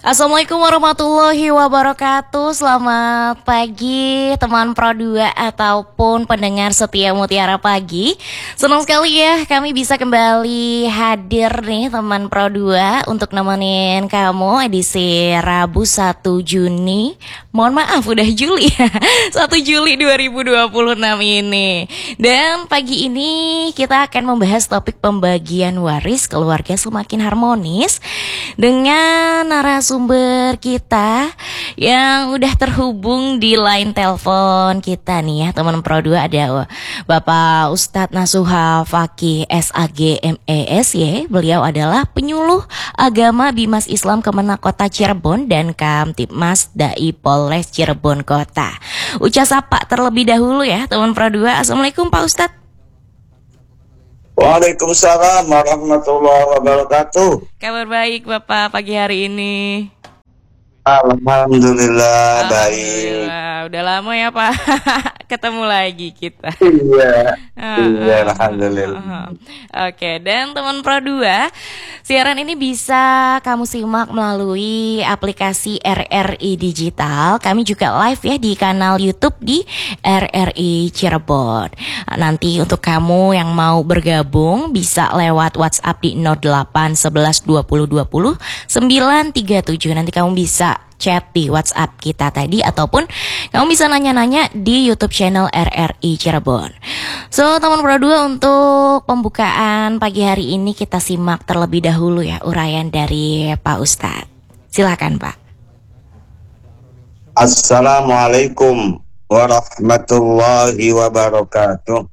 Assalamualaikum warahmatullahi wabarakatuh. Selamat pagi teman Pro 2 ataupun pendengar setia Mutiara Pagi. Senang sekali ya kami bisa kembali hadir nih teman Pro 2 untuk nemenin kamu edisi Rabu 1 Juni. Mohon maaf udah Juli ya. 1 Juli 2026 ini. Dan pagi ini kita akan membahas topik pembagian waris keluarga semakin harmonis dengan narasumber kita yang udah terhubung di line telepon kita nih ya teman Pro 2. Ada Bapak Ustadz Nasuha Fakih SAG MESY. Beliau adalah penyuluh agama Bimas Islam Kemenak Kota Cirebon dan Kamtibmas Dai Polres Cirebon Kota. Ucap sapa terlebih dahulu ya teman Pro 2. Assalamualaikum Pak Ustadz. Waalaikumsalam warahmatullahi wabarakatuh. Kabar baik Bapak pagi hari ini. Alhamdulillah baik. Udah lama ya Pak ketemu lagi kita. Iya, alhamdulillah. Oke, dan teman Pro 2, siaran ini bisa kamu simak melalui aplikasi RRI Digital. Kami juga live ya di kanal YouTube di RRI Cirebon. Nanti untuk kamu yang mau bergabung bisa lewat WhatsApp di 08 11 20 20 937. Nanti kamu bisa chat di WhatsApp kita tadi ataupun kamu bisa nanya-nanya di YouTube channel RRI Cirebon. So, teman Pro 2, untuk pembukaan pagi hari ini kita simak terlebih dahulu ya uraian dari Pak Ustadz. Silakan Pak. Assalamualaikum warahmatullahi wabarakatuh.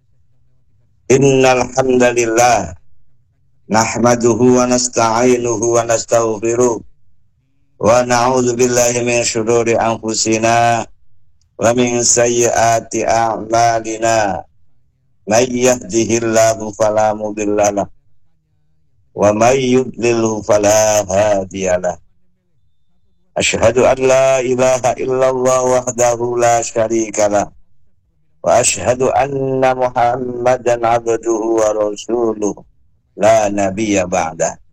Innal hamdalillah nahmaduhu wa nasta'inuhu wa nastaghfiruh. Wa na'udzu billahi min syururi anfusina wa min sayyiati a'malina. May yahdihillahu fala mudhillalah wa may yudlilhu fala hadiyalah. Asyhadu an la ilaha illallah wahdahu la syarikalah wa asyhadu anna Muhammadan abduhu wa rasuluh la nabiyya ba'dah.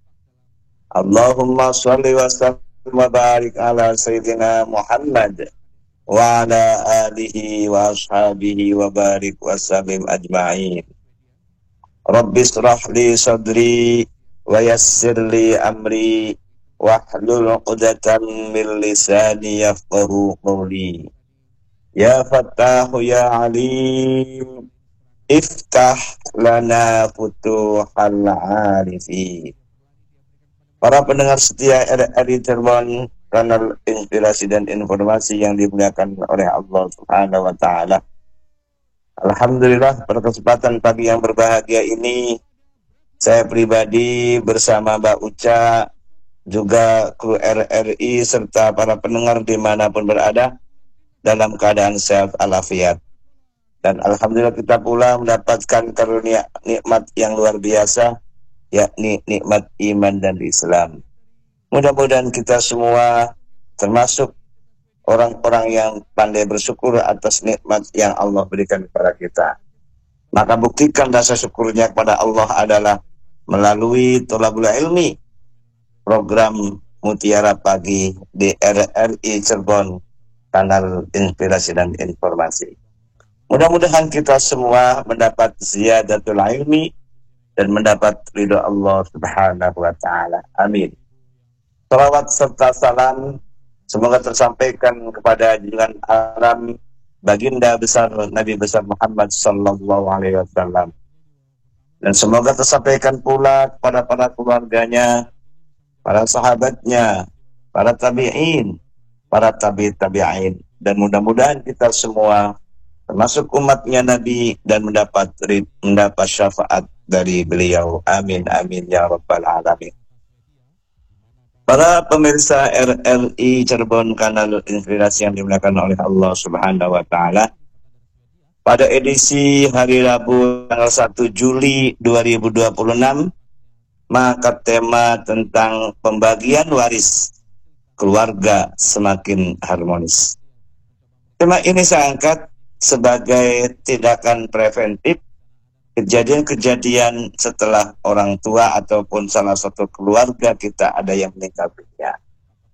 Allahumma shalli wa sallim wa barik ala sayyidina Muhammad wa ala alihi wa ashabihi wa barik wa sallim ajma'in. Rabbi shrah li sadri wa yassir li amri wahlul 'uqdatam min lisani yafqahu qawli. Ya Fattahu ya Alim, iftah lana futuhal arifin. Para pendengar setia RRI Cirebon, kanal inspirasi dan informasi yang dimuliakan oleh Allah Subhanahu wa Ta'ala. Alhamdulillah, pada kesempatan pagi yang berbahagia ini, saya pribadi bersama Mbak Uca, juga kru RRI serta para pendengar dimanapun berada dalam keadaan sehat walafiat. Dan alhamdulillah kita pula mendapatkan karunia nikmat yang luar biasa, yakni nikmat iman dan Islam. Mudah-mudahan kita semua termasuk orang-orang yang pandai bersyukur atas nikmat yang Allah berikan kepada kita. Maka buktikan rasa syukurnya kepada Allah adalah melalui thalabul ilmi, program Mutiara Pagi di RRI Cirebon, kanal inspirasi dan informasi. Mudah-mudahan kita semua mendapat ziyadatul ilmi dan mendapat ridho Allah Subhanahu wa Ta'ala. Amin. Salawat serta salam semoga tersampaikan kepada junjungan alam baginda besar Nabi besar Muhammad sallallahu alaihi wasallam. Dan semoga tersampaikan pula kepada para keluarganya, para sahabatnya, para tabi'in, para tabi'in. Dan mudah-mudahan kita semua termasuk umatnya Nabi dan mendapat syafaat dari beliau. Amin, amin, ya rabbal alamin. Para pemirsa RRI Cirebon, kanal inspirasi yang dimuliakan oleh Allah Subhanahu wa Ta'ala, pada edisi hari Rabu tanggal 1 Juli 2026, maka tema tentang pembagian waris keluarga semakin harmonis. Tema ini saya angkat sebagai tindakan preventif kejadian-kejadian setelah orang tua ataupun salah satu keluarga kita ada yang meninggal dunia.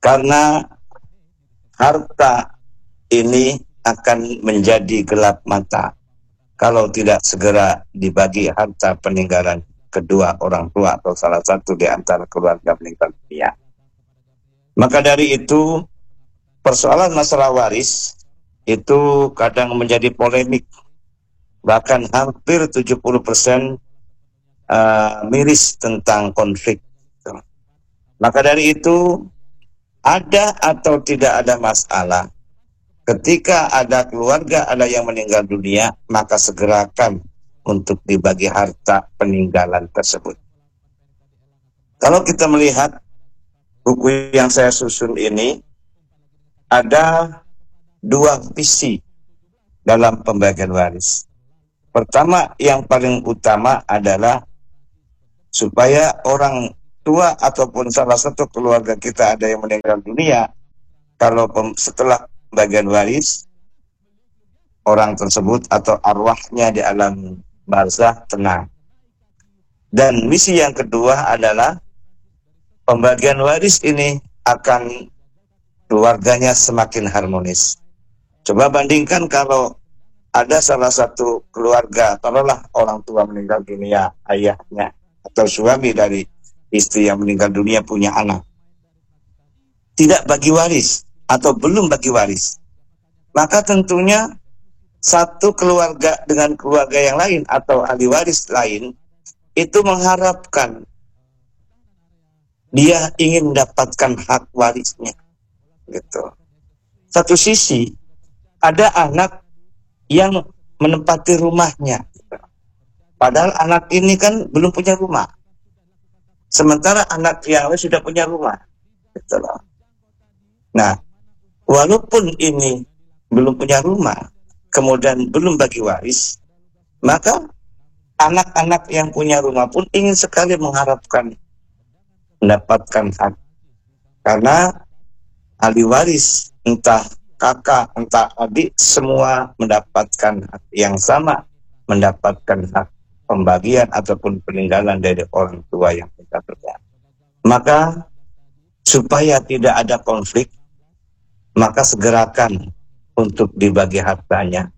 Karena harta ini akan menjadi gelap mata kalau tidak segera dibagi harta peninggalan kedua orang tua atau salah satu di antara keluarga meninggal dunia. Maka dari itu, persoalan masalah waris itu kadang menjadi polemik. Bahkan hampir 70% miris tentang konflik. Maka dari itu, ada atau tidak ada masalah, ketika ada keluarga ada yang meninggal dunia, maka segerakan untuk dibagi harta peninggalan tersebut. Kalau kita melihat buku yang saya susun ini, ada dua visi dalam pembagian waris. Pertama, yang paling utama adalah supaya orang tua ataupun salah satu keluarga kita ada yang meninggal dunia, kalau setelah pembagian waris, orang tersebut atau arwahnya di alam barzah tenang. Dan misi yang kedua adalah pembagian waris ini akan keluarganya semakin harmonis. Coba bandingkan kalau ada salah satu keluarga, taruhlah orang tua meninggal dunia, ayahnya atau suami dari istri yang meninggal dunia punya anak, tidak bagi waris atau belum bagi waris, maka tentunya satu keluarga dengan keluarga yang lain atau ahli waris lain itu mengharapkan dia ingin mendapatkan hak warisnya, gitu. Satu sisi ada anak yang menempati rumahnya, padahal anak ini kan belum punya rumah, sementara anak yang lain sudah punya rumah, gitu loh. Nah, walaupun ini belum punya rumah, kemudian belum bagi waris, maka anak-anak yang punya rumah pun ingin sekali mengharapkan mendapatkan hak. Karena ahli waris, entah kakak, entah adik, semua mendapatkan hak yang sama, mendapatkan hak pembagian ataupun peninggalan dari orang tua yang kita berikan. Maka supaya tidak ada konflik, maka segerakan untuk dibagi hartanya.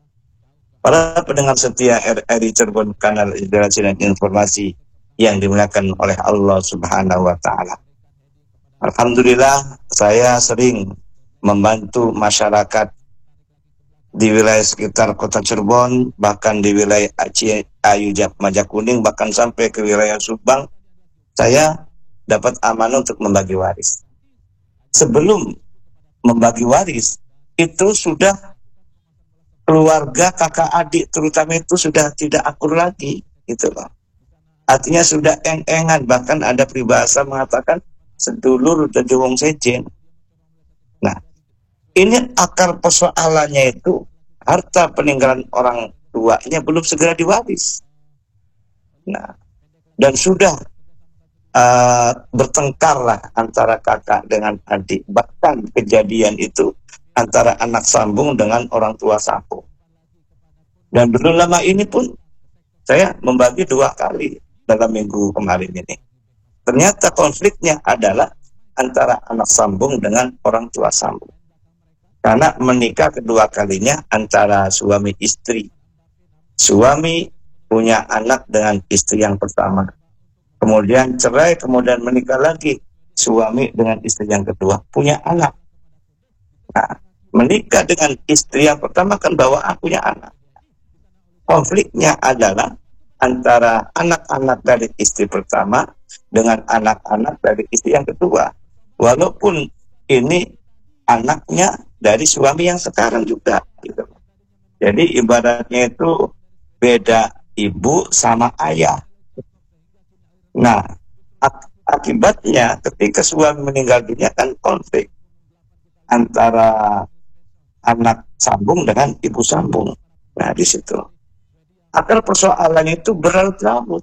Para pendengar setia RRI Cirebon, kanal Inspirasi dan Informasi yang dimuliakan oleh Allah Subhanahu wa Ta'ala. Alhamdulillah, saya sering membantu masyarakat di wilayah sekitar kota Cirebon, bahkan di wilayah Aceh, Ayu, Majakuning, bahkan sampai ke wilayah Subang. Saya dapat amanah untuk membagi waris. Sebelum membagi waris, itu sudah keluarga kakak adik terutama itu sudah tidak akur lagi, gitu loh. Artinya sudah eng-engan, bahkan ada peribahasa mengatakan sedulur jadi wong sejen. Nah, ini akar persoalannya itu harta peninggalan orang tuanya belum segera diwaris. Nah, dan sudah bertengkarlah antara kakak dengan adik, bahkan kejadian itu antara anak sambung dengan orang tua sambung. Dan belum lama ini pun saya membagi 2 kali dalam minggu kemarin ini. Ternyata konfliknya adalah antara anak sambung dengan orang tua sambung. Karena menikah kedua kalinya antara suami istri. Suami punya anak dengan istri yang pertama. Kemudian cerai, kemudian menikah lagi. Suami dengan istri yang kedua punya anak. Nah, menikah dengan istri yang pertama kan bawaan punya anak. Konfliknya adalah antara anak-anak dari istri pertama dengan anak-anak dari istri yang kedua. Walaupun ini anaknya dari suami yang sekarang juga, gitu. Jadi ibaratnya itu beda ibu sama ayah. Nah, akibatnya ketika suami meninggal dunia kan konflik antara anak sambung dengan ibu sambung. Nah, di situ akar persoalan itu berlarut-larut.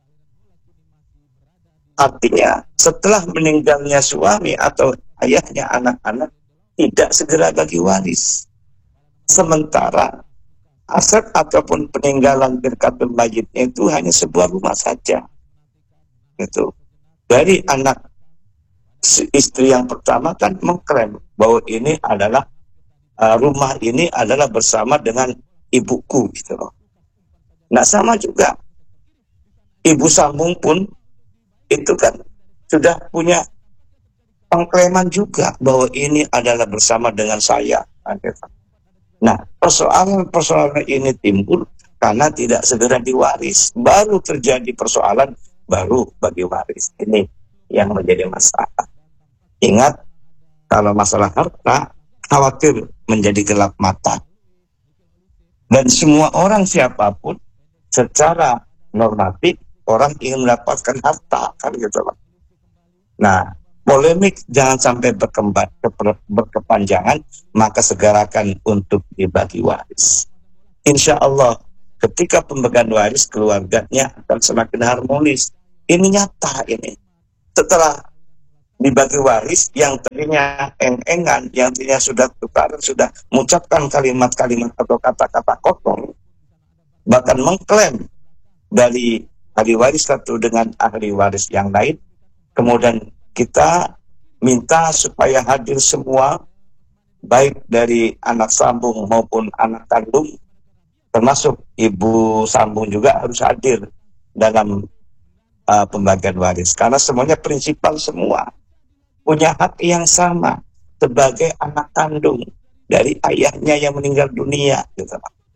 Artinya setelah meninggalnya suami atau ayahnya, anak-anak tidak segera bagi waris. Sementara aset ataupun peninggalan birkatul mayitnya itu hanya sebuah rumah saja. Itu dari anak si istri yang pertama kan mengklaim bahwa ini adalah rumah ini adalah bersama dengan ibuku gitu loh. Nah sama juga ibu sambung pun itu kan sudah punya pengklaiman juga bahwa ini adalah bersama dengan saya. Nah persoalan ini timbul karena tidak segera diwaris. Baru terjadi persoalan baru bagi waris. Ini yang menjadi masalah. Ingat, kalau masalah harta, khawatir menjadi gelap mata. Dan semua orang siapapun, secara normatif, orang ingin mendapatkan harta. Kan gitu loh. Nah, polemik jangan sampai berkepanjangan, maka segerakan untuk dibagi waris. Insya Allah, ketika pembagian waris, keluarganya akan semakin harmonis. Ini nyata ini. Setelah dibagi waris, yang tadinya eng-engan, yang tadinya sudah tukaran, sudah mengucapkan kalimat-kalimat atau kata-kata kotor, bahkan mengklaim dari ahli waris satu dengan ahli waris yang lain, kemudian kita minta supaya hadir semua, baik dari anak sambung maupun anak kandung, termasuk ibu sambung juga harus hadir dalam pembagian waris, karena semuanya prinsipal semua, punya hak yang sama sebagai anak kandung dari ayahnya yang meninggal dunia gitu.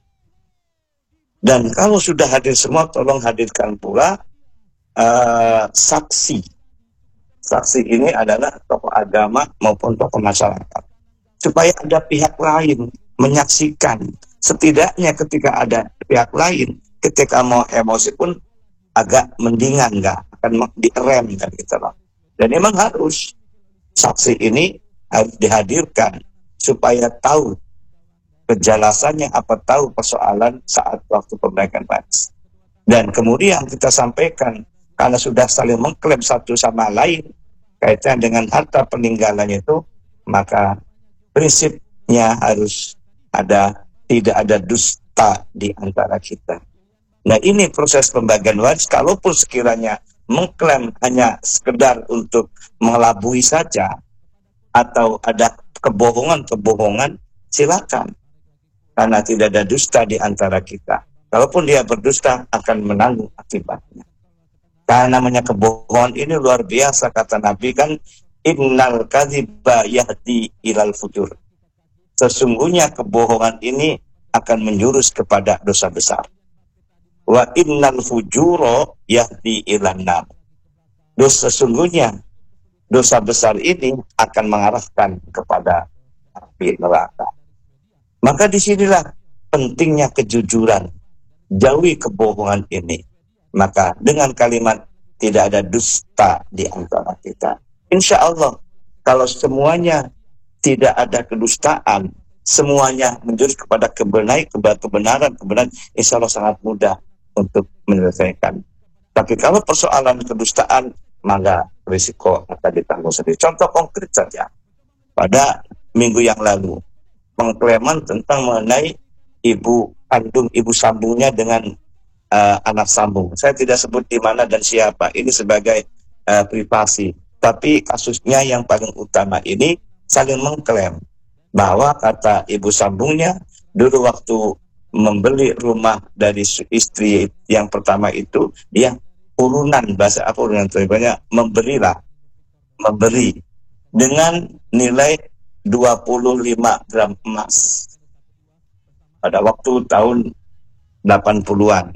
Dan kalau sudah hadir semua, tolong hadirkan pula saksi. Saksi ini adalah tokoh agama maupun tokoh masyarakat, supaya ada pihak lain menyaksikan. Setidaknya ketika ada pihak lain, ketika mau emosi pun agak mendingan, nggak akan direm kan gitu loh. Dan memang harus saksi ini harus dihadirkan supaya tahu kejelasannya, apa tahu persoalan saat waktu pembagian waris. Dan kemudian kita sampaikan, karena sudah saling mengklaim satu sama lain kaitan dengan harta peninggalannya itu, maka prinsipnya harus tidak ada dusta di antara kita. Nah ini proses pembagian waris, kalaupun sekiranya mengklaim hanya sekedar untuk mengelabui saja atau ada kebohongan, silakan, karena tidak ada dusta di antara kita. Kalaupun dia berdusta akan menanggung akibatnya. Karena namanya kebohongan ini luar biasa, kata Nabi kan, innal kadhiba yahdi ilal fujur. Sesungguhnya kebohongan ini akan menjurus kepada dosa besar. Wa innal fujuro yahdi ilan nar. Sesungguhnya dosa besar ini akan mengarahkan kepada api neraka. Maka disinilah pentingnya kejujuran. Jauhi kebohongan ini. Maka dengan kalimat tidak ada dusta di antara kita. Insya Allah, kalau semuanya tidak ada kedustaan, semuanya menjurus kepada kebenaran, insya Allah sangat mudah untuk menyelesaikan. Tapi kalau persoalan kedustaan, maka risiko akan ditanggung sendiri. Contoh konkret saja, pada minggu yang lalu, pengklaiman tentang mengenai ibu kandung, ibu sambungnya dengan anak sambung. Saya tidak sebut di mana dan siapa, ini sebagai privasi. Tapi kasusnya yang paling utama ini saling mengklaim bahwa kata ibu sambungnya, dulu waktu membeli rumah dari istri yang pertama itu, dia urunan, bahasa apa urunan teribanya, memberi dengan nilai 25 gram emas pada waktu tahun 80-an,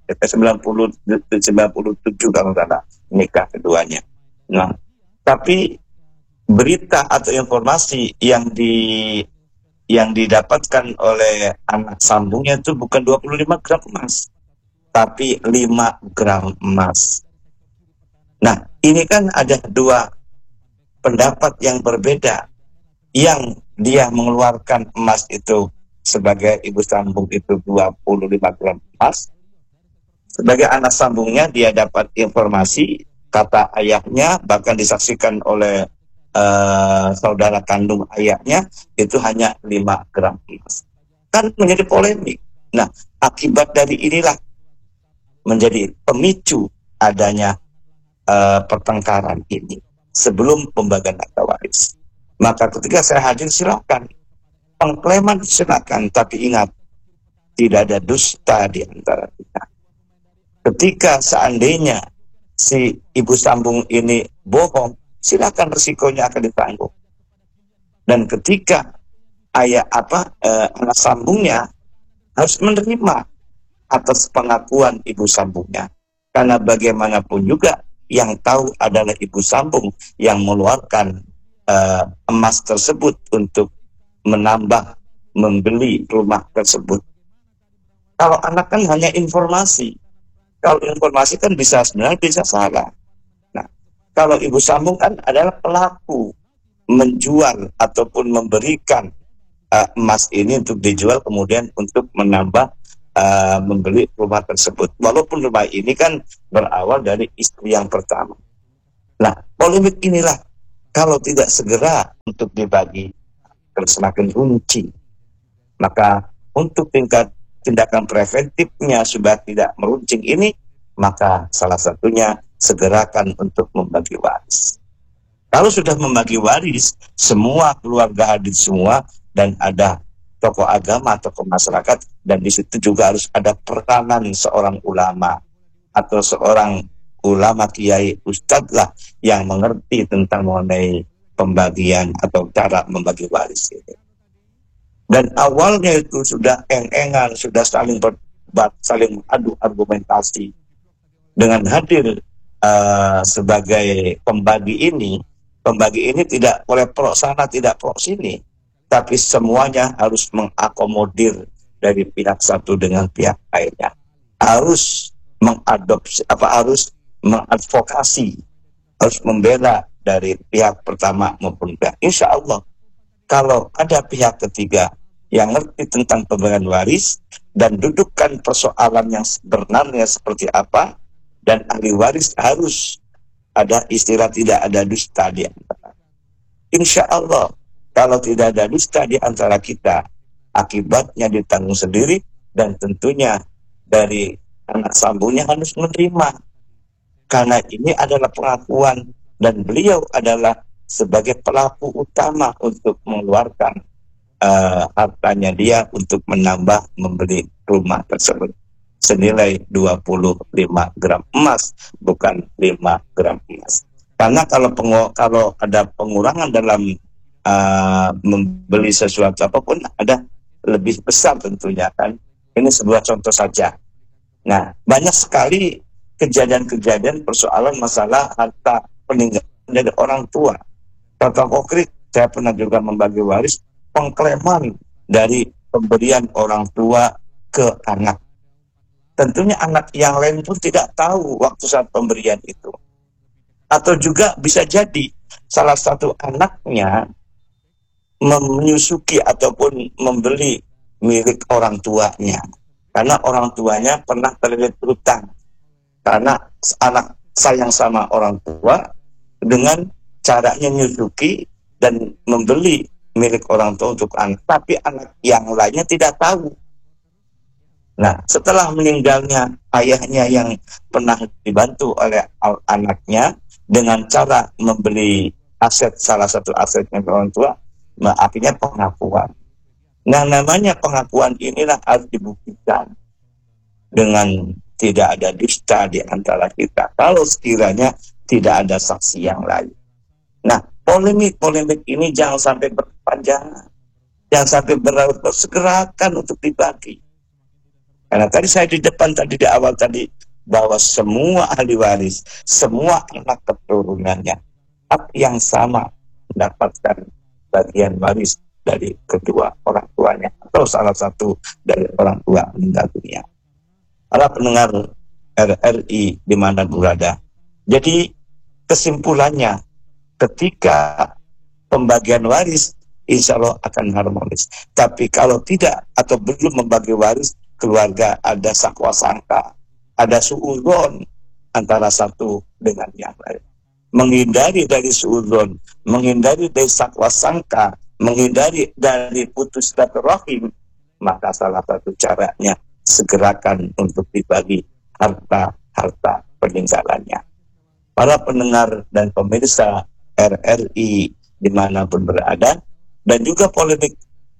97 kalau salah nikah keduanya. Nah, tapi berita atau informasi yang didapatkan oleh anak sambungnya itu bukan 25 gram emas, tapi 5 gram emas. Nah, ini kan ada dua pendapat yang berbeda. Yang dia mengeluarkan emas itu sebagai ibu sambung itu 25 gram emas. Sebagai anak sambungnya dia dapat informasi, kata ayahnya, bahkan disaksikan oleh saudara kandung ayahnya, itu hanya 5 gram emas. Kan menjadi polemik. Nah, akibat dari inilah menjadi pemicu adanya pertengkaran ini. sebelum pembagian harta waris. Maka ketika saya hadir silakan, pengklaiman silakan, tapi ingat tidak ada dusta di antara kita. Ketika seandainya si ibu sambung ini bohong, silakan resikonya akan ditanggung. Dan ketika anak sambungnya harus menerima atas pengakuan ibu sambungnya, karena bagaimanapun juga yang tahu adalah ibu sambung yang mengeluarkan emas tersebut untuk menambah membeli rumah tersebut. Kalau anak kan hanya informasi. Kalau informasi kan sebenarnya bisa salah. Nah, kalau ibu sambung kan adalah pelaku menjual ataupun memberikan emas ini untuk dijual kemudian untuk menambah membeli rumah tersebut. Walaupun rumah ini kan berawal dari istri yang pertama. Nah, polemik inilah kalau tidak segera untuk dibagi semakin runci. Maka untuk tindakan preventifnya supaya tidak meruncing ini, maka salah satunya segerakan untuk membagi waris. Kalau sudah membagi waris, semua keluarga hadir semua dan ada tokoh agama, tokoh masyarakat, dan di situ juga harus ada peranan seorang ulama atau seorang ulama, kiai, ustadz lah yang mengerti tentang mengenai pembagian atau cara membagi waris ini. Dan awalnya itu sudah eng-engan, sudah saling berdebat, saling adu argumentasi. Dengan hadir sebagai pembagi ini tidak boleh pro sana, tidak pro sini. Tapi semuanya harus mengakomodir dari pihak satu dengan pihak lainnya. Harus harus mengadvokasi, harus membela dari pihak pertama maupun pihak. Insya Allah, kalau ada pihak ketiga yang ngerti tentang pembagian waris dan dudukkan persoalan yang sebenarnya seperti apa, dan ahli waris harus ada istilah tidak ada dusta di antara. Insya Allah, kalau tidak ada dusta di antara kita, akibatnya ditanggung sendiri, dan tentunya dari anak sambungnya harus menerima. Karena ini adalah pengakuan dan beliau adalah sebagai pelaku utama untuk mengeluarkan hartanya dia untuk menambah membeli rumah tersebut senilai 25 gram emas, bukan 5 gram emas. Karena kalau ada pengurangan dalam membeli sesuatu apapun, ada lebih besar tentunya kan. Ini sebuah contoh saja. Nah, banyak sekali kejadian-kejadian persoalan masalah harta peninggalan dari orang tua. Contoh konkret, saya pernah juga membagi waris, pengklaiman dari pemberian orang tua ke anak. Tentunya anak yang lain pun tidak tahu waktu saat pemberian itu. Atau juga bisa jadi salah satu anaknya menyusuki ataupun membeli milik orang tuanya. Karena orang tuanya pernah terlilit hutang. Karena anak sayang sama orang tua, dengan caranya menyusuki dan membeli milik orang tua untuk anak, tapi anak yang lainnya tidak tahu. Nah, setelah meninggalnya ayahnya yang pernah dibantu oleh anaknya dengan cara membeli aset, salah satu asetnya orang tua, akhirnya pengakuan. Nah, namanya pengakuan inilah harus dibuktikan dengan tidak ada dusta di antara kita, kalau sekiranya tidak ada saksi yang lain. Nah, polemik-polemik ini jangan sampai berpanjangan, jangan sampai berlarut, segerakan untuk dibagi. Karena tadi saya di depan tadi di awal tadi bahwa semua ahli waris, semua anak keturunannya hak yang sama mendapatkan bagian waris dari kedua orang tuanya atau salah satu dari orang tua meninggal dunia. Para pendengar RRI di mana berada. Jadi kesimpulannya, ketika pembagian waris insya Allah akan harmonis. Tapi kalau tidak atau belum membagi waris, keluarga ada sakwa sangka, ada suudzon antara satu dengan yang lain. Menghindari dari suudzon, menghindari dari sakwa sangka, menghindari dari putus silaturahim, maka salah satu caranya segerakan untuk dibagi harta peninggalannya. Para pendengar dan pemirsa RRI dimanapun berada, dan juga polemik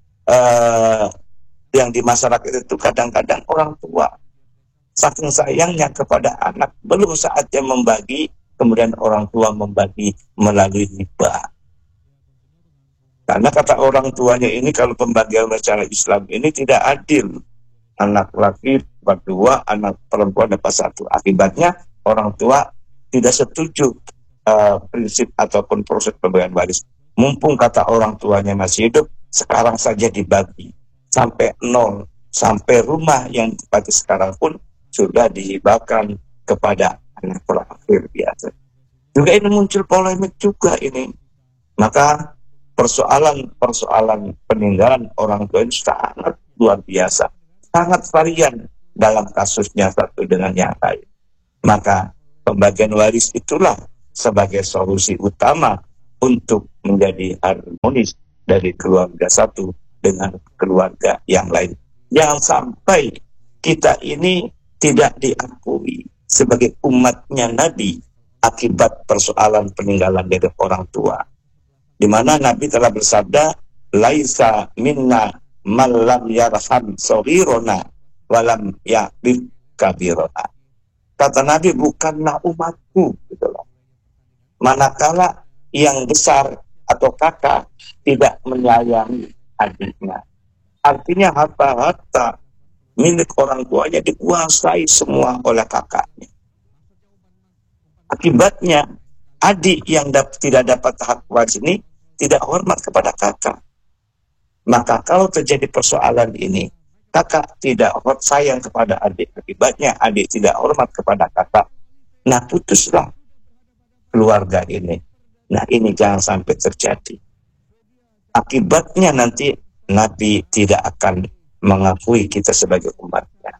yang di masyarakat itu kadang-kadang orang tua saking sayangnya kepada anak, belum saatnya membagi, kemudian orang tua membagi melalui hibah. Karena kata orang tuanya ini, kalau pembagian secara Islam ini tidak adil. Anak laki dapat 2, anak perempuan dapat 1. Akibatnya orang tua tidak setuju prinsip ataupun proses pembagian waris. Mumpung kata orang tuanya masih hidup, sekarang saja dibagi sampai 0, sampai rumah yang ditempati sekarang pun sudah dihibahkan kepada anak terakhir biasa. Juga ini muncul polemik juga ini. Maka persoalan peninggalan orang tua ini sangat luar biasa, sangat varian dalam kasusnya satu dengan yang lain. Maka pembagian waris itulah sebagai solusi utama untuk menjadi harmonis dari keluarga satu dengan keluarga yang lain. Jangan sampai kita ini tidak diakui sebagai umatnya Nabi akibat persoalan peninggalan dari orang tua. Di mana Nabi telah bersabda, laisa minna man lam yarham saghirona walam ya'bid kabirona. Kata Nabi, bukanlah umatku, gitu loh. Manakala yang besar atau kakak tidak menyayangi adiknya. Artinya harta-harta milik orang tuanya dikuasai semua oleh kakaknya. Akibatnya adik yang tidak dapat hak waris ini tidak hormat kepada kakak. Maka kalau terjadi persoalan ini, kakak tidak sayang kepada adik, akibatnya adik tidak hormat kepada kakak, nah putuslah keluarga ini. Nah ini jangan sampai terjadi. Akibatnya nanti Nabi tidak akan mengakui kita sebagai umatnya.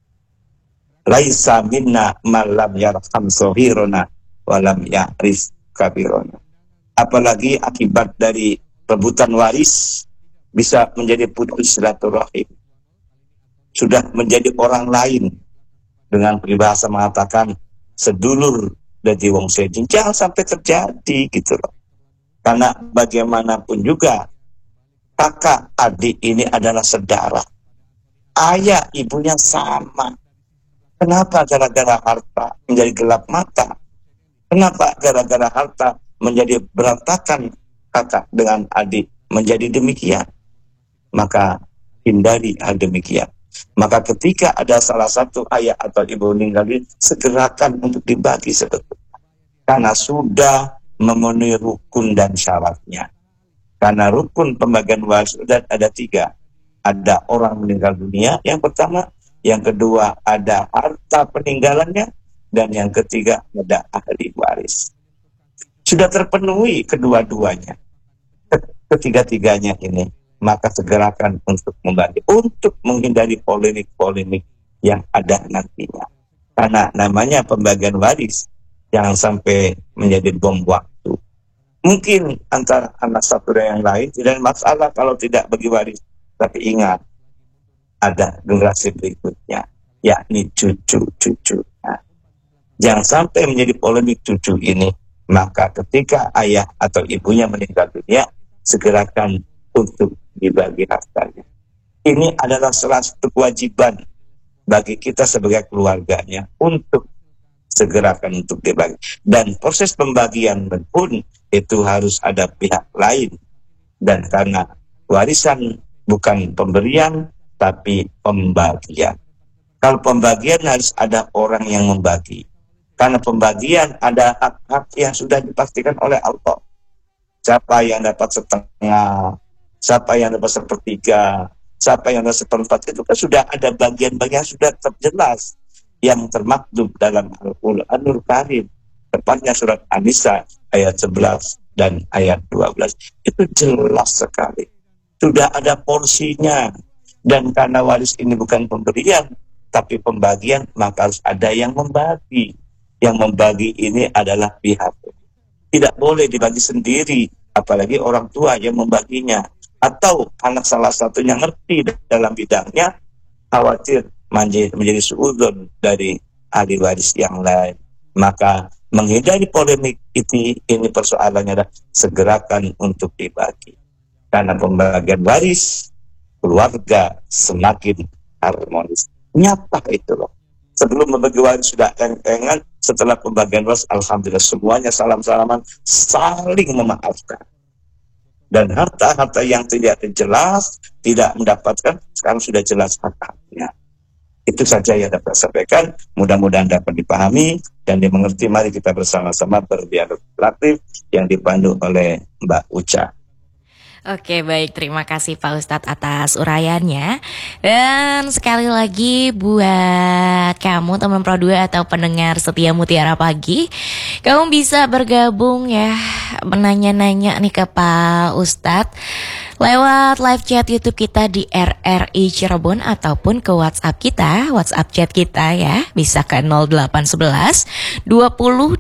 Laisa minna man lam yarham saghirona wa lam ya'rif kabirona. Apalagi akibat dari rebutan waris bisa menjadi putus silaturahim. Sudah menjadi orang lain, dengan peribahasa mengatakan sedulur dari wong sedin. Jangan sampai terjadi gitu loh. Karena bagaimanapun juga kakak adik ini adalah saudara. Ayah ibunya sama. Kenapa gara-gara harta menjadi gelap mata? Kenapa gara-gara harta menjadi berantakan kakak dengan adik menjadi demikian? Maka hindari hal demikian. Maka ketika ada salah satu ayah atau ibu meninggal, segerakan untuk dibagi sebetulnya. Karena sudah memenuhi rukun dan syaratnya. Karena rukun pembagian waris ada 3. Ada orang meninggal dunia yang pertama, yang kedua ada harta peninggalannya, dan yang ketiga ada ahli waris. Sudah terpenuhi kedua-duanya, ketiga-tiganya ini, maka segerakan untuk membagi, untuk menghindari polemik-polemik yang ada nantinya. Karena namanya pembagian waris, jangan sampai menjadi bom waktu. Mungkin antara anak satu dan yang lain tidak masalah kalau tidak bagi waris. Tapi ingat, ada generasi berikutnya, yakni cucu-cucunya. Jangan sampai menjadi polemik cucu ini. Maka ketika ayah atau ibunya meninggal dunia, segerakan untuk dibagi hartanya. Ini adalah salah satu kewajiban bagi kita sebagai keluarganya untuk segerakan untuk dibagi. Dan proses pembagian pun itu harus ada pihak lain. Dan karena warisan bukan pemberian, tapi pembagian. Kalau pembagian harus ada orang yang membagi. Karena pembagian ada hak-hak yang sudah dipastikan oleh Allah. Siapa yang dapat setengah, siapa yang dapat sepertiga, siapa yang dapat seperempat, itu kan sudah ada bagian-bagian sudah terjelas yang termaktub dalam Al-Qur'anul Karim. Tepatnya surat An-Nisa ayat 11 dan ayat 12. Itu jelas sekali. Sudah ada porsinya. Dan karena waris ini bukan pemberian, tapi pembagian, maka harus ada yang membagi. Yang membagi ini adalah pihak. Tidak boleh dibagi sendiri, apalagi orang tua yang membaginya. Atau anak salah satunya ngerti dalam bidangnya, khawatir menjadi suudzon dari ahli waris yang lain. Maka menghindari polemik ini persoalannya adalah segerakan untuk dibagi. Karena pembagian waris keluarga semakin harmonis. Nyata itu loh. Sebelum membagi waris sudah kengan, setelah pembagian waris alhamdulillah semuanya salam-salaman, saling memaafkan. Dan harta-harta yang tidak jelas, tidak mendapatkan, sekarang sudah jelas haknya. Itu saja yang dapat saya sampaikan. Mudah-mudahan dapat dipahami dan dimengerti. Mari kita bersama-sama berdialog aktif yang dipandu oleh Mbak Uca. Oke, baik, terima kasih Pak Ustadz atas uraiannya. Dan sekali lagi buat kamu teman Pro 2 atau pendengar setia Mutiara Pagi, kamu bisa bergabung ya, menanya-nanya nih ke Pak Ustadz lewat live chat YouTube kita di RRI Cirebon ataupun ke WhatsApp kita, WhatsApp chat kita ya, bisa ke 0811 20 20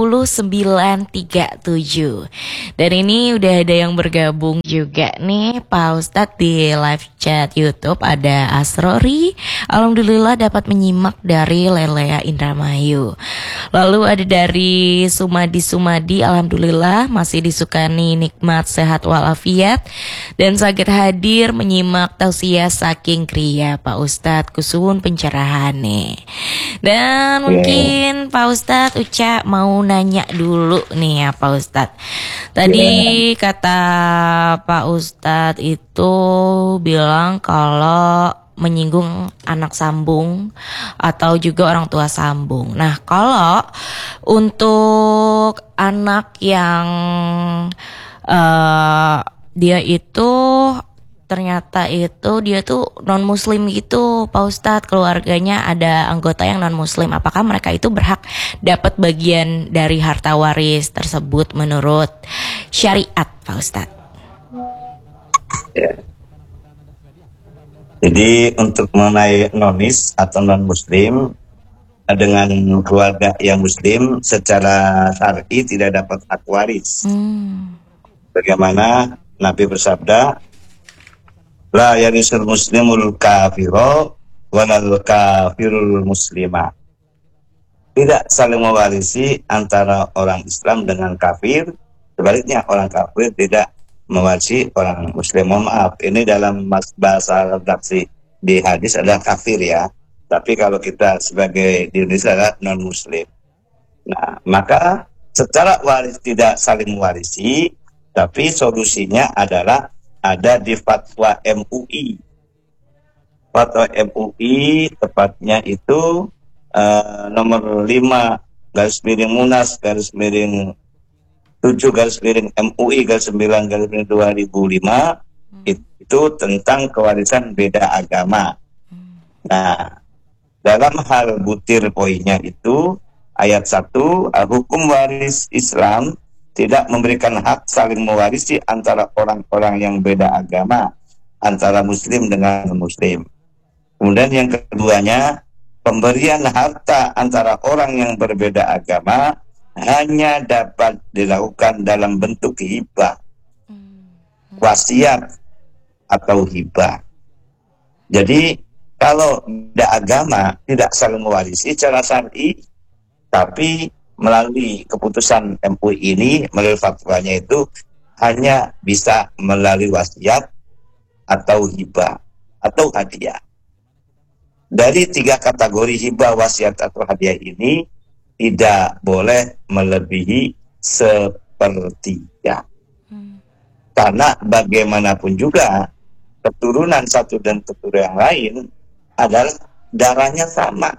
937. Dan ini udah ada yang bergabung juga nih Pak Ustadz di live chat YouTube. Ada Asrori, alhamdulillah dapat menyimak dari Lelea Indramayu. Lalu ada dari Sumadi, alhamdulillah masih disukani nikmat sehat walafiat dan sakit hadir menyimak tausiah saking kriya Pak Ustadz kusuhun pencerahan nih. Dan mungkin Pak Ustadz Uca mau nanya dulu nih ya Pak Ustadz. Tadi kata Pak Ustadz itu bilang kalau menyinggung anak sambung atau juga orang tua sambung. Nah, kalau untuk anak yang dia itu ternyata itu dia tuh non muslim gitu Pak Ustadz, keluarganya ada anggota yang non muslim, apakah mereka itu berhak dapat bagian dari harta waris tersebut menurut syariat Pak Ustadz? Ya. Jadi untuk mengenai nonis atau non muslim dengan keluarga yang muslim secara syar'i tidak dapat hak waris. Bagaimana Nabi bersabda, la yarisul muslimul kafiro walal kafirul muslimah. Tidak saling mewarisi antara orang Islam dengan kafir. Sebaliknya orang kafir tidak mewarisi orang muslim. Mohon maaf, ini dalam bahasa redaksi di hadis adalah kafir ya. Tapi kalau kita sebagai di Indonesia adalah non muslim. Nah, maka secara waris tidak saling mewarisi. Tapi solusinya adalah ada di fatwa MUI. Fatwa MUI tepatnya itu nomor 5 garis miring Munas garis miring 7 garis miring MUI garis 9 garis miring 2005 itu tentang kewarisan beda agama. Nah, dalam hal butir poinnya itu ayat 1, hukum waris Islam tidak memberikan hak saling mewarisi antara orang-orang yang beda agama, antara muslim dengan muslim. Kemudian yang keduanya, pemberian harta antara orang yang berbeda agama hanya dapat dilakukan dalam bentuk hibah, wasiat atau hibah. Jadi kalau beda agama tidak saling mewarisi secara syar'i, tapi melalui keputusan MUI ini, melalui fatwanya itu hanya bisa melalui wasiat atau hibah atau hadiah. Dari 3 kategori hibah, wasiat atau hadiah ini tidak boleh melebihi sepertiga. Karena bagaimanapun juga keturunan satu dan keturunan yang lain adalah darahnya sama.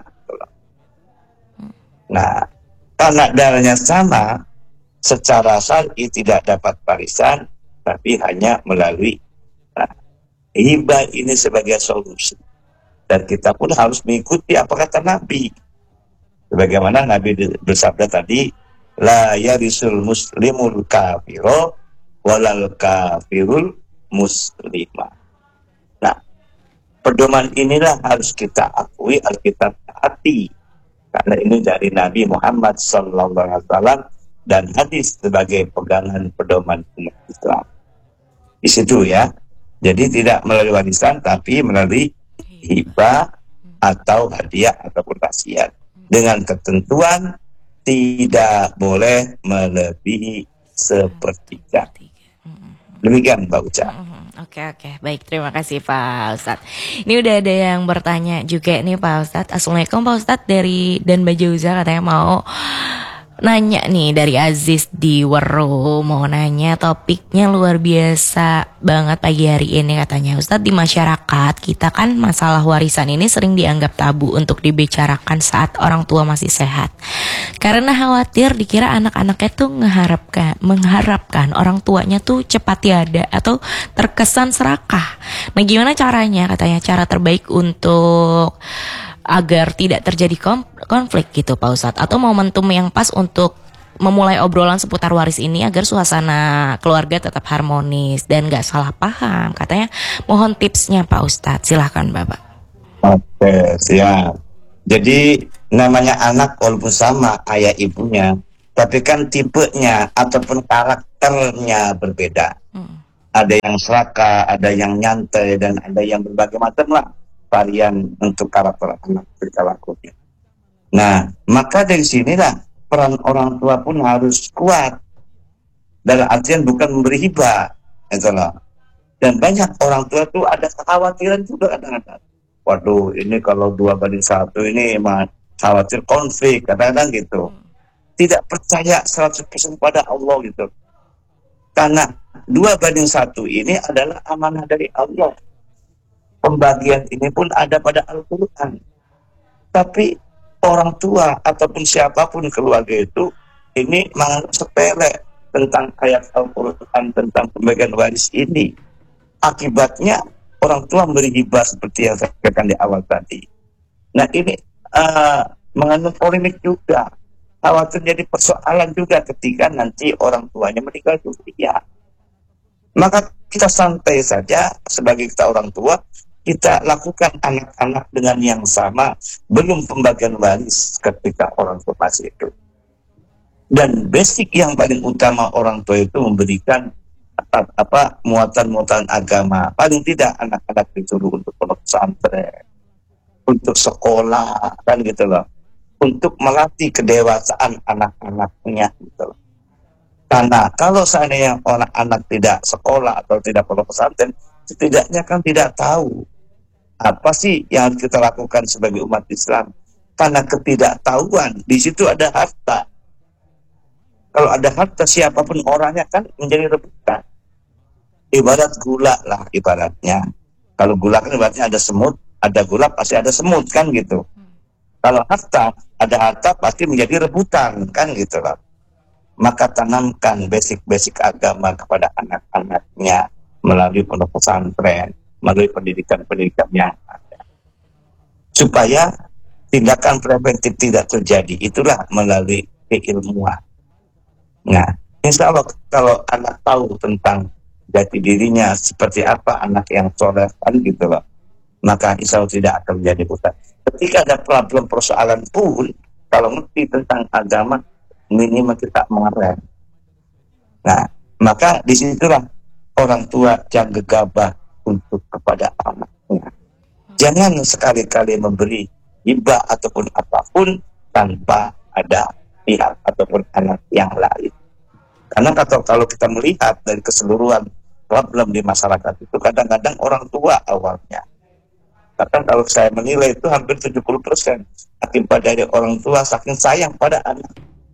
Nah, karena darahnya sama, secara syar'i tidak dapat warisan, tapi hanya melalui hibah ini sebagai solusi. Dan kita pun harus mengikuti apa kata Nabi. Sebagaimana Nabi bersabda tadi, la yarisul muslimul kafiro walal kafirul muslimah. Nah, pedoman inilah harus kita akui, harus kita taati. Karena ini dari Nabi Muhammad SAW dan hadis sebagai pegangan pedoman umat Islam. Di situ ya. Jadi tidak melalui warisan, tapi melalui hibah atau hadiah ataupun wasiat. Dengan ketentuan tidak boleh melebihi sepertiga. Demikian Mbak Uca. Oke, baik, terima kasih Pak Ustadz. Ini udah ada yang bertanya juga nih Pak Ustadz. Assalamualaikum Pak Ustadz, dari Dan Bajauza katanya mau nanya nih, dari Aziz di Weru, mau nanya, topiknya luar biasa banget pagi hari ini katanya. Ustadz, di masyarakat kita kan masalah warisan ini sering dianggap tabu untuk dibicarakan saat orang tua masih sehat, karena khawatir dikira anak-anaknya tuh mengharapkan orang tuanya tuh cepat tiada atau terkesan serakah. Nah, gimana caranya, katanya cara terbaik untuk agar tidak terjadi konflik gitu Pak Ustadz, atau momentum yang pas untuk memulai obrolan seputar waris ini agar suasana keluarga tetap harmonis dan gak salah paham, katanya mohon tipsnya Pak Ustadz, silahkan Bapak. Oke, siap. Jadi namanya anak walaupun sama ayah ibunya, tapi kan tipenya ataupun karakternya berbeda. Ada yang serakah, ada yang nyantai, dan ada yang berbagai macam lah varian untuk karakter anak kita lakukan. Nah, maka dari sinilah peran orang tua pun harus kuat. Dalam artian bukan memberi hibah, itulah. Dan banyak orang tua tuh ada kekhawatiran juga kadang-kadang. Waduh, ini kalau 2:1 ini emang khawatir konflik, kadang-kadang gitu. Tidak percaya 100% pada Allah gitu. Karena 2:1 ini adalah amanah dari Allah. Pembagian ini pun ada pada Al-Quran. Tapi orang tua ataupun siapapun keluarga itu ini menganggap sepele tentang ayat Al-Quran tentang pembagian waris ini. Akibatnya orang tua memberi hibah seperti yang saya katakan di awal tadi. Nah, ini mengandung polemik juga. Khawatir jadi persoalan juga ketika nanti orang tuanya meninggal dunia. Maka kita santai saja sebagai kita orang tua, kita lakukan anak-anak dengan yang sama belum pembagian waris ketika orang tua masih hidup. Dan basic yang paling utama orang tua itu memberikan muatan-muatan agama. Paling tidak anak-anak disuruh untuk pondok pesantren, untuk sekolah, kan gitu loh, untuk melatih kedewasaan anak-anaknya gitu loh. Karena kalau seandainya anak-anak tidak sekolah atau tidak pondok pesantren, setidaknya kan tidak tahu apa sih yang harus kita lakukan sebagai umat Islam. Karena ketidaktahuan, di situ ada harta. Kalau ada harta, siapapun orangnya kan menjadi rebutan. Ibarat gula lah ibaratnya. Kalau gula kan ibaratnya ada semut, ada gula pasti ada semut kan gitu. Kalau harta, ada harta pasti menjadi rebutan kan gitu lah. Maka tanamkan basic-basic agama kepada anak-anaknya melalui pondok pesantren, melalui pendidikan-pendidikan yang ada. Supaya tindakan preventif tidak terjadi, itulah melalui keilmuan. Nah, insya Allah kalau anak tahu tentang jati dirinya seperti apa anak yang soleh kan gitu loh, maka insya Allah tidak akan menjadi buta. Ketika ada problem persoalan pun, kalau ngerti tentang agama, minimal kita mengerem. Nah, maka disitulah orang tua yang gegabah untuk kepada anaknya. Jangan sekali-kali memberi hibah ataupun apapun tanpa ada pihak ataupun anak yang lain. Karena kalau kita melihat dari keseluruhan problem di masyarakat itu, kadang-kadang orang tua awalnya. Bahkan kalau saya menilai itu hampir 70% akibat dari orang tua saking sayang pada anak.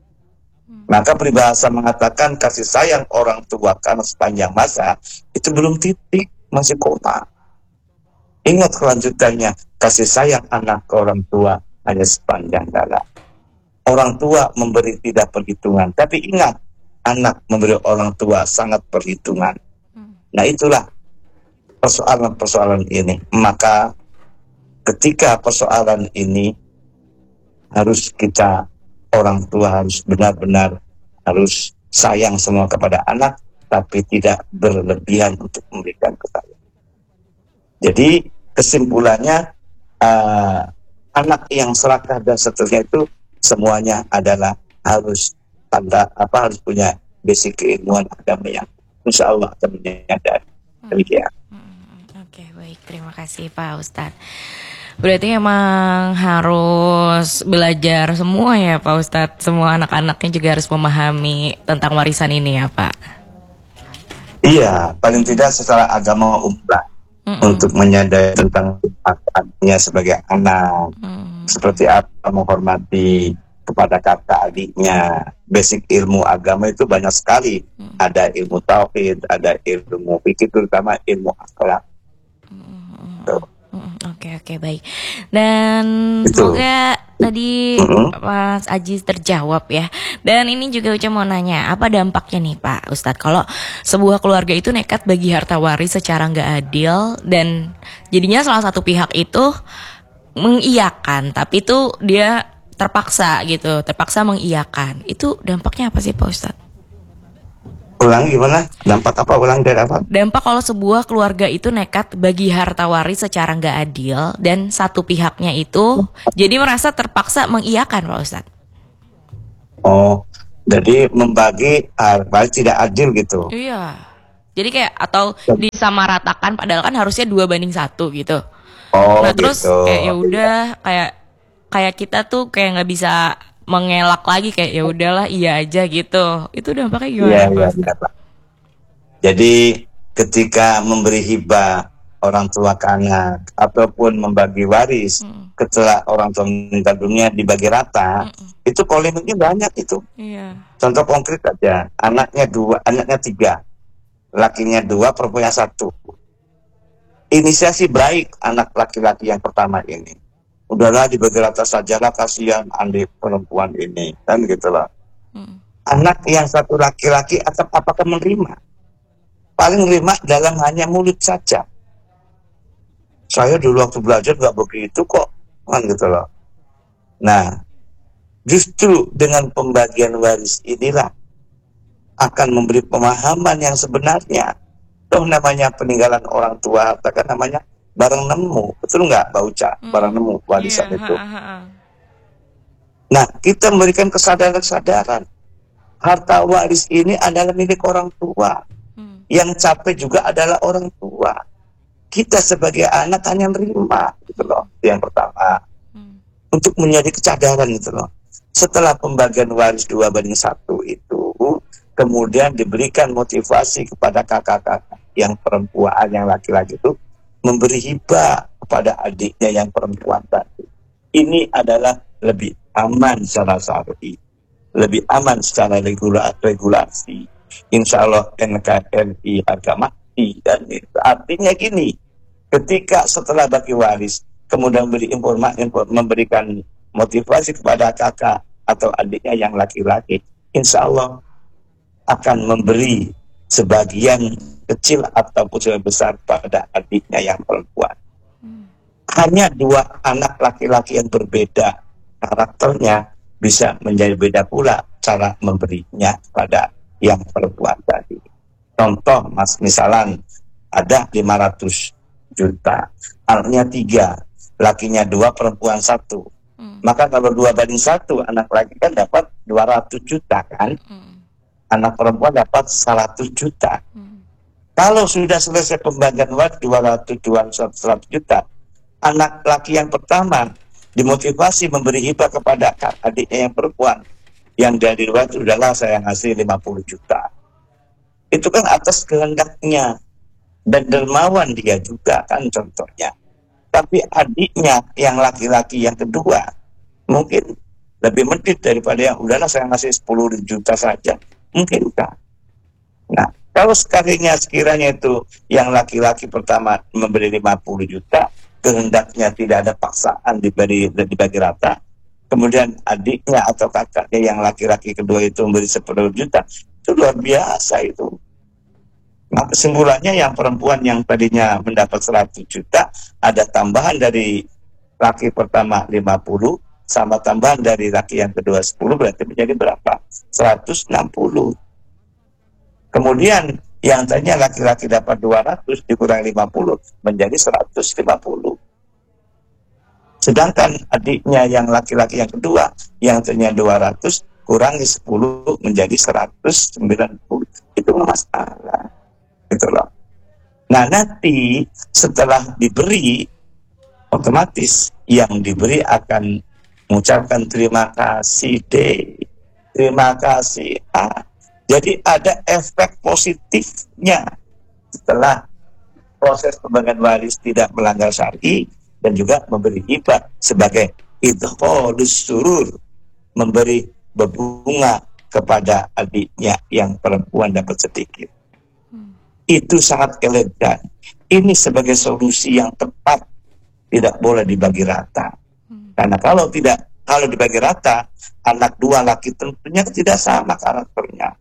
Maka peribahasa mengatakan kasih sayang orang tua karena sepanjang masa itu belum titik, masih koma. Ingat kelanjutannya, kasih sayang anak ke orang tua hanya sepanjang jalan. Orang tua memberi tidak perhitungan, tapi ingat, anak memberi orang tua sangat perhitungan. Nah, itulah persoalan-persoalan ini. Maka ketika persoalan ini harus kita, orang tua harus benar-benar harus sayang semua kepada anak, tapi tidak berlebihan untuk memberikan kesayang. Jadi kesimpulannya, anak yang serakah dan seterusnya itu semuanya adalah harus harus punya basic keilmuan agama yang insya Allah akan menyadari. Demikian. Oke, baik, terima kasih Pak Ustadz. Berarti emang harus belajar semua ya Pak Ustadz. Semua anak-anaknya juga harus memahami tentang warisan ini ya Pak. Iya, paling tidak secara agama umrah untuk menyadari tentang haknya sebagai anak, seperti apa menghormati kepada kakak adiknya. Basic ilmu agama itu banyak sekali. Ada ilmu tauhid, ada ilmu fikih, terutama ilmu akhlak. Oke, baik. Dan semoga tadi Mas Aziz terjawab ya. Dan ini juga Uca mau nanya, apa dampaknya nih Pak Ustadz kalau sebuah keluarga itu nekat bagi harta waris secara nggak adil dan jadinya salah satu pihak itu mengiyakan, tapi itu dia terpaksa mengiyakan. Itu dampaknya apa sih Pak Ustadz? Ulang gimana? Dampak apa? Ulang dari apa? Dampak kalau sebuah keluarga itu nekat bagi harta waris secara nggak adil dan satu pihaknya itu jadi merasa terpaksa mengiyakan Pak Ustadz. Oh, jadi membagi harta tidak adil gitu. Iya. Jadi kayak atau disamaratakan padahal kan harusnya 2-1 gitu. Oh, nah terus gitu. kayak ya udah kayak kita tuh kayak nggak bisa mengelak lagi, kayak ya udahlah iya aja gitu. Itu dampaknya gimana? Iya. Jadi ketika memberi hibah orang tua ke anak ataupun membagi waris setelah orang tua meninggal dunia dibagi rata, itu polemiknya banyak itu. Iya. Contoh konkret aja, anaknya 3, lakinya 2, perempuannya 1. Inisiasi baik anak laki-laki yang pertama ini. Udahlah dibagi rata sajalah, kasihan adik perempuan ini, kan gitulah. Anak yang 1 laki-laki apakah menerima? Paling menerima dalam hanya mulut saja. Saya dulu waktu belajar nggak begitu kok, kan gitu loh. Nah, justru dengan pembagian waris inilah akan memberi pemahaman yang sebenarnya. Toh namanya peninggalan orang tua, harta kan namanya barang nemu, betul nggak Mbak Uca? Barang nemu warisan itu. Nah, kita memberikan kesadaran harta waris ini adalah milik orang tua. Yang capek juga adalah orang tua. Kita sebagai anak hanya menerima, gitu loh. Yang pertama, untuk menjadi kesadaran gitu loh. Setelah pembagian waris 2-1 itu, kemudian diberikan motivasi kepada kakak-kakak yang perempuan, yang laki-laki itu memberi hibah kepada adiknya yang perempuan tadi. Ini adalah lebih aman secara syar'i, lebih aman secara regulasi. Insya Allah NKRI harga mati. Dan itu artinya gini, ketika setelah bagi waris kemudian memberikan motivasi kepada kakak atau adiknya yang laki-laki, insya Allah akan memberi sebagian kecil ataupun sebagian besar pada adiknya yang perempuan. Hanya 2 anak laki-laki yang berbeda karakternya bisa menjadi beda pula cara memberinya pada yang perempuan tadi. Contoh misalnya ada 500 juta, anaknya 3, lakinya 2, perempuan 1. Maka kalau 2-1, anak laki kan dapat 200 juta kan, anak perempuan dapat 100 juta. Kalau sudah selesai pembagian waris 100 juta, anak laki yang pertama dimotivasi memberi hibah kepada adiknya yang perempuan, yang dari luar itu udahlah saya ngasih 50 juta. Itu kan atas kehendaknya dan dermawan dia juga kan contohnya. Tapi adiknya yang laki-laki yang kedua mungkin lebih medit daripada yang udahlah saya ngasih 10 juta saja. Mungkinkah? Nah, kalau sekiranya itu yang laki-laki pertama memberi 50 juta, kehendaknya tidak ada paksaan dibagi rata, kemudian adiknya atau kakaknya yang laki-laki kedua itu memberi 10 juta, itu luar biasa itu. Nah, kesimpulannya yang perempuan yang tadinya mendapat 100 juta, ada tambahan dari laki pertama 50, sama tambahan dari laki yang kedua 10, berarti menjadi berapa? 160. Kemudian yang tadinya laki-laki dapat 200 dikurangi 50 menjadi 150. Sedangkan adiknya yang laki-laki yang kedua yang tadinya 200 kurangi 10 menjadi 190. Itu masalah. Gitu loh. Nah, nanti setelah diberi otomatis yang diberi akan mengucapkan terima kasih deh, terima kasih. Jadi ada efek positifnya setelah proses pembagian waris tidak melanggar syar'i, dan juga memberi hibah sebagai idkhalus surur, memberi berbunga kepada adiknya yang perempuan dapat sedikit. Itu sangat elegan. Ini sebagai solusi yang tepat, tidak boleh dibagi rata. Karena kalau dibagi rata, anak dua laki tentunya tidak sama karakternya.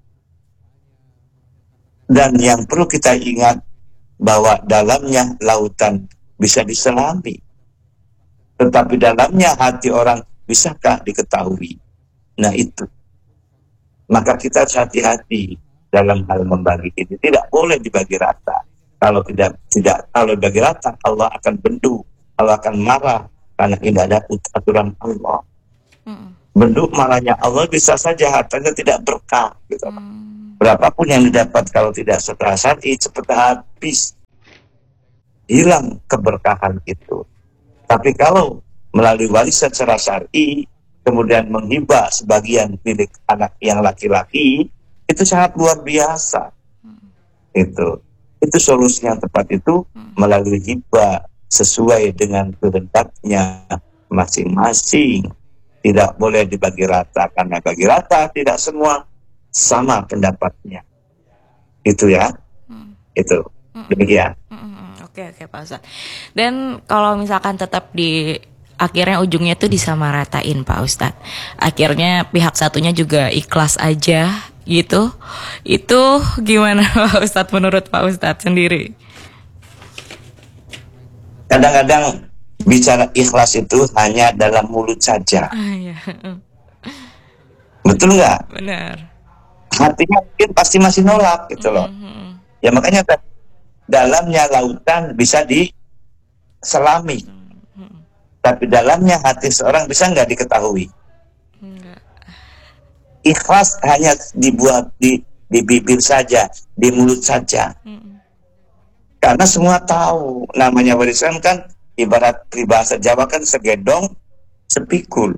Dan yang perlu kita ingat, bahwa dalamnya lautan bisa diselami, tetapi dalamnya hati orang bisakah diketahui? Nah itu. Maka kita harus hati-hati dalam hal membagi ini. Tidak boleh dibagi rata. Kalau kalau dibagi rata, Allah akan bendu, Allah akan marah, karena tidak ada aturan Allah. Bendu marahnya Allah, bisa saja hartanya tidak berkah gitu. Berapapun yang didapat kalau tidak setelah syar'i, cepat habis, hilang keberkahan itu. Tapi kalau melalui warisan secara syar'i, kemudian menghibah sebagian milik anak yang laki-laki, itu sangat luar biasa. Itu solusi yang tepat, itu melalui hibah sesuai dengan kehendaknya masing-masing. Tidak boleh dibagi rata, karena bagi rata tidak semua sama pendapatnya. Itu ya. Itu demikian. Oke Pak Ustadz. Dan kalau misalkan tetap di akhirnya ujungnya tuh disamaratain Pak Ustadz, akhirnya pihak satunya juga ikhlas aja gitu, itu gimana Pak Ustadz menurut Pak Ustadz sendiri? Kadang-kadang bicara ikhlas itu hanya dalam mulut saja. Iya. Betul nggak? Benar. Hatinya mungkin pasti masih nolak gitu loh. Ya makanya dalamnya lautan bisa diselami, tapi dalamnya hati seorang bisa nggak diketahui? Ikhlas hanya dibuat di bibir saja, di mulut saja. Karena semua tahu, namanya warisan kan ibarat peribahasa Jawa kan segendong sepikul.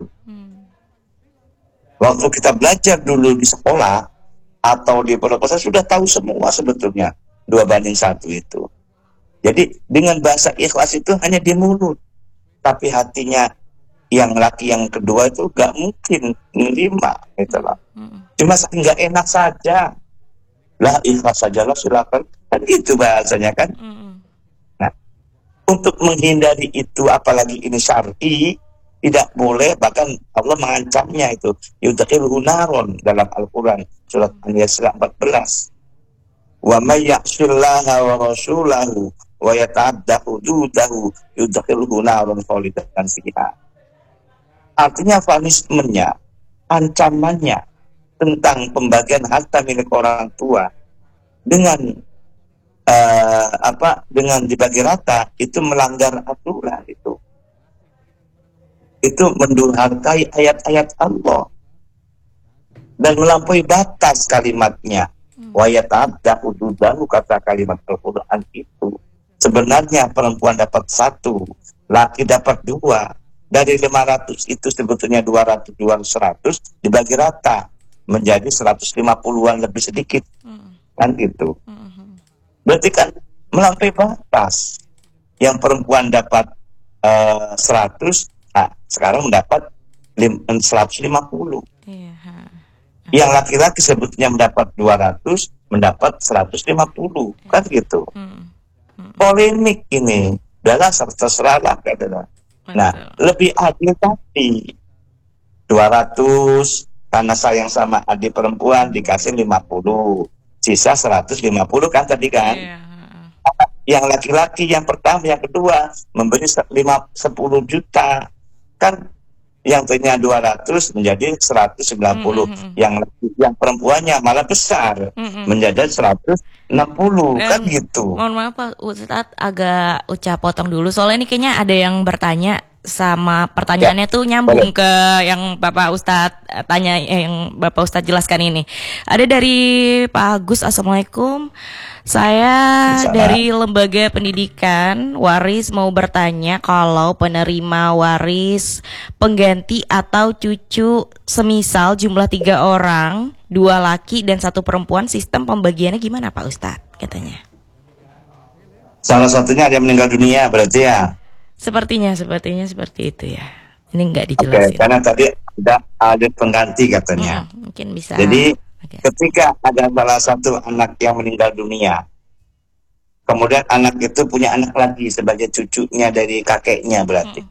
Waktu kita belajar dulu di sekolah atau di pondok pesantren sudah tahu semua sebetulnya 2:1 itu. Jadi dengan bahasa ikhlas itu hanya di mulut, tapi hatinya yang laki yang kedua itu gak mungkin menerima gitu loh. Cuma nggak enak saja lah, ikhlas saja lah silakan, kan gitu bahasanya kan. Nah, untuk menghindari itu, apalagi ini syar'i, tidak boleh, bahkan Allah mengancamnya itu, yudkhilhu naron dalam Al-Quran surat An-Nisa 14. Wa may ya'sillaha wa rasulahu wa yata'adda hududahu yudkhilhu naron khalidan fiha. Artinya punishment-nya, ancamannya tentang pembagian harta milik orang tua dengan dengan dibagi rata, itu melanggar aturan, itu mendurhakai ayat-ayat Allah dan melampaui batas kalimatnya. Wa yata'adda hududahu, kata kalimat Al-Quran itu. Sebenarnya perempuan dapat 1, laki dapat 2. Dari 500 itu sebetulnya 200 100 dibagi rata menjadi 150-an lebih sedikit. Kan gitu. Berarti kan melampaui batas. Yang perempuan dapat 100, nah sekarang mendapat 150. Yang laki-laki sebetulnya mendapat 200, mendapat 150. Kan gitu. Polemik ini. Udahlah, terserah lah katanya. Nah, lebih adil tapi 200 karena sayang sama adik perempuan dikasih 50, sisa 150 kan tadi kan. Yang laki-laki yang pertama, yang kedua memberi 10 juta kan, yang tadinya 200 menjadi 190. Yang perempuannya malah besar, menjadi 160. Kan gitu. Mohon maaf Pak Ustadz, agak potong dulu, soalnya ini kayaknya ada yang bertanya sama pertanyaannya tuh nyambung ke yang Bapak Ustadz tanya, yang Bapak Ustadz jelaskan ini. Ada dari Pak Agus, Assalamualaikum. Saya Misalnya, dari lembaga pendidikan waris mau bertanya kalau penerima waris pengganti atau cucu semisal jumlah 3 orang, 2 laki dan 1 perempuan, sistem pembagiannya gimana Pak Ustadz katanya? salah satunya ada yang meninggal dunia berarti ya. Sepertinya seperti itu ya. Ini nggak Oke, dijelasin. karena tadi ada pengganti katanya. Mungkin bisa. Jadi Oke. ketika ada salah satu anak yang meninggal dunia, kemudian anak itu punya anak lagi sebagai cucunya dari kakeknya berarti.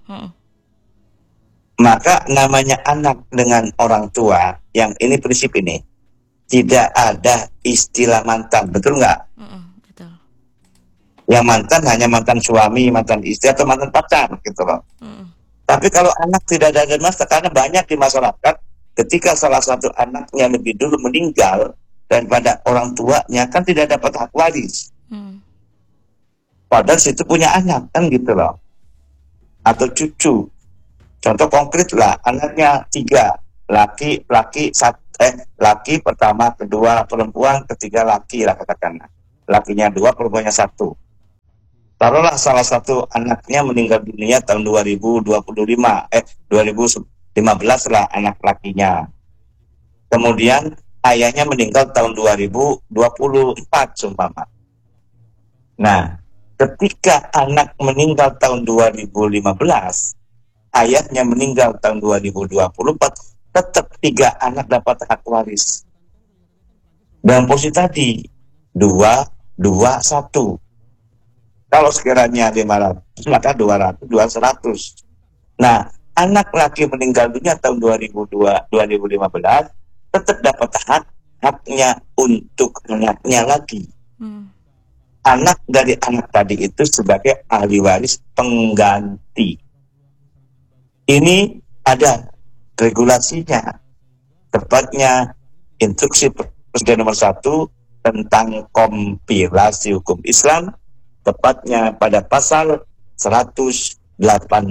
Maka namanya anak dengan orang tua, yang ini prinsip ini, tidak ada istilah mantan, betul nggak? Betul. Yang mantan hanya mantan suami, mantan istri, atau mantan pacar gitu loh. Tapi kalau anak tidak ada masa, karena banyak di masyarakat, ketika salah satu anaknya lebih dulu meninggal daripada orang tuanya, kan tidak dapat hak waris. Padahal situ punya anak, kan gitu loh. Atau cucu. Contoh konkret lah, anaknya 3, laki pertama, kedua perempuan, ketiga laki lah katakanlah. Lakinya 2, perempuannya 1. Taruhlah salah satu anaknya meninggal dunia tahun 2015 lah anak lakinya. Kemudian ayahnya meninggal tahun 2024 sumpama. Nah, ketika anak meninggal tahun 2015, ayahnya meninggal tahun 2024, tetap 3 anak dapat hak waris. Dalam posisi tadi 2, 1. Kalau sekiranya 500, maka 200, 200. Nah, anak laki meninggal dunia tahun 2015 tetap dapat haknya untuk anaknya lagi. Anak dari anak tadi itu sebagai ahli waris pengganti. Ini ada regulasinya, tepatnya instruksi Presiden nomor 1 tentang kompilasi hukum Islam, tepatnya pada pasal 185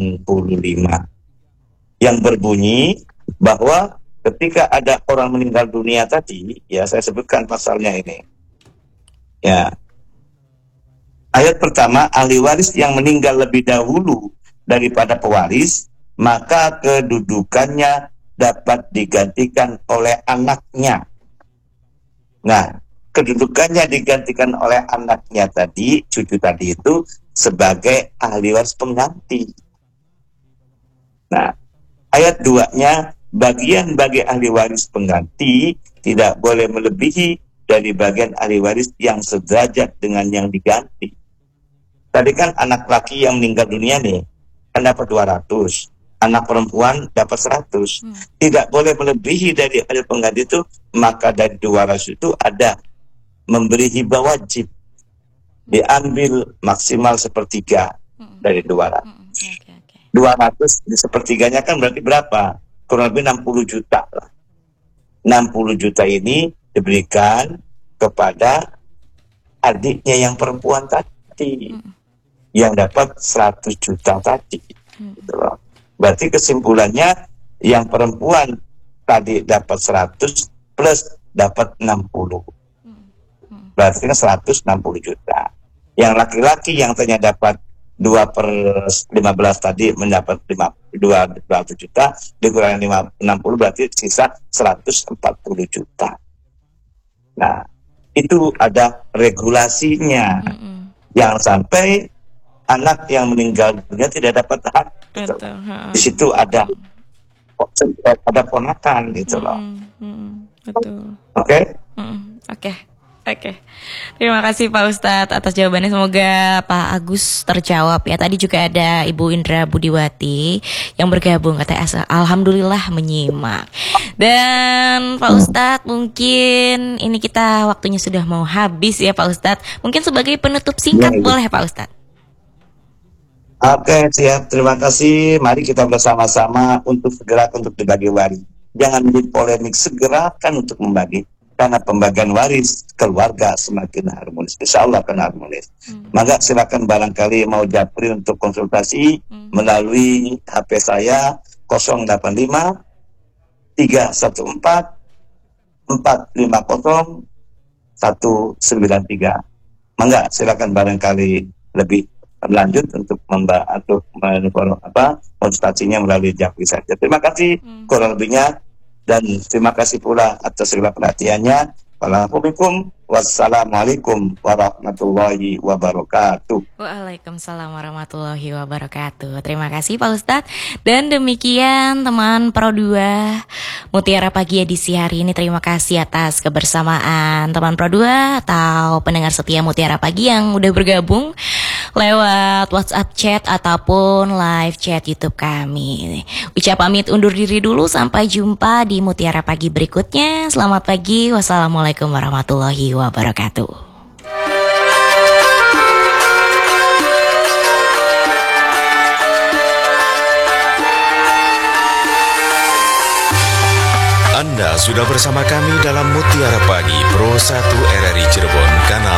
yang berbunyi bahwa ketika ada orang meninggal dunia tadi, ya saya sebutkan pasalnya ini. Ya. Ayat pertama, ahli waris yang meninggal lebih dahulu daripada pewaris, maka kedudukannya dapat digantikan oleh anaknya. Nah, kedudukannya digantikan oleh anaknya tadi, cucu tadi itu sebagai ahli waris pengganti. Nah, ayat 2-nya, bagian bagi ahli waris pengganti tidak boleh melebihi dari bagian ahli waris yang sederajat dengan yang diganti. Tadi kan anak laki yang meninggal dunia nih, kan dapat 200. Anak perempuan dapat 100. Tidak boleh melebihi dari ahli pengganti itu, maka dari 200 itu ada memberi hibah wajib. Diambil maksimal 1/3 dari 200. 200 di sepertiganya kan berarti berapa? Kurang lebih 60 juta lah. 60 juta ini diberikan kepada adiknya yang perempuan tadi, yang dapat 100 juta tadi. Gitu loh. Berarti kesimpulannya yang perempuan tadi dapat 100 plus dapat 60. Berarti 160 juta. Yang laki-laki yang ternyata dapat 2/15 tadi mendapat 200 juta, dikurangi 60 berarti sisa 140 juta. Nah, itu ada regulasinya. Yang sampai anak yang meninggal dunia tidak dapat hak. Gitu. Di situ ada ponakan gitu loh. Betul. Oke? Oke. Terima kasih Pak Ustadz atas jawabannya. Semoga Pak Agus terjawab ya. Tadi juga ada Ibu Indra Budiwati yang bergabung, katanya alhamdulillah menyimak. Dan Pak Ustadz, mungkin ini kita waktunya sudah mau habis ya Pak Ustadz. Mungkin sebagai penutup singkat boleh Pak Ustadz? Oke, siap. Terima kasih. Mari kita bersama-sama untuk segerakan untuk dibagi waris. Jangan menjadi polemik, segerakan untuk membagi. Karena pembagian waris keluarga semakin harmonis. Insya Allah akan harmonis. Maka silakan barangkali mau japri untuk konsultasi melalui HP saya 085 314 450 193. Mangga silakan barangkali lebih lanjut untuk konsultasinya melalui Japri saja. Terima kasih kurang lebihnya, dan terima kasih pula atas segala perhatiannya. Wassalamualaikum warahmatullahi wabarakatuh. Waalaikumsalam warahmatullahi wabarakatuh. Terima kasih Pak Ustadz. Dan demikian teman Pro 2 Mutiara Pagi edisi hari ini. Terima kasih atas kebersamaan teman Pro 2 atau pendengar setia Mutiara Pagi yang udah bergabung lewat WhatsApp chat ataupun live chat YouTube kami. Ucap pamit undur diri dulu, sampai jumpa di Mutiara Pagi berikutnya. Selamat pagi, wassalamualaikum warahmatullahi wabarakatuh. Anda sudah bersama kami dalam Mutiara Pagi Pro 1 RRI Cirebon, kanal